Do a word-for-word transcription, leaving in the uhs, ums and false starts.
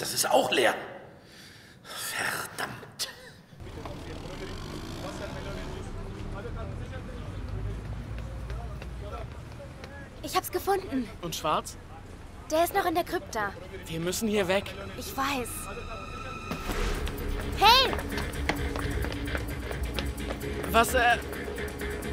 Das ist auch leer. Verdammt. Ich hab's gefunden. Und Schwarz? Der ist noch in der Krypta. Wir müssen hier weg. Ich weiß. Hey! Was, äh...